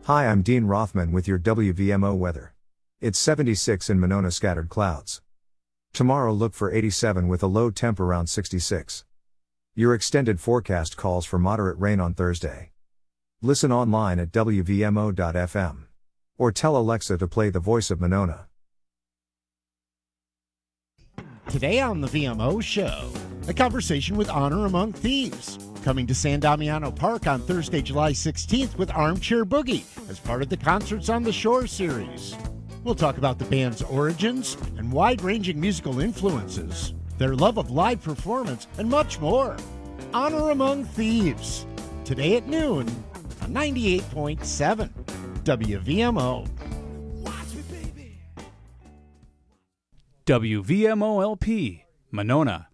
Hi, I'm Dean Rothman with your WVMO weather. It's 76 in Monona, scattered clouds. Tomorrow look for 87 with a low temp around 66. Your extended forecast calls for moderate rain on Thursday. Listen online at WVMO.fm. Or tell Alexa to play The Voice of Monona. Today on the VMO Show, a conversation with Honor Among Thieves. Coming to San Damiano Park on Thursday, July 16th with Armchair Boogie as part of the Concerts on the Shore series. We'll talk about the band's origins and wide-ranging musical influences, their love of live performance, and much more. Honor Among Thieves, today at noon on 98.7 WVMO. WVMO-LP, Monona.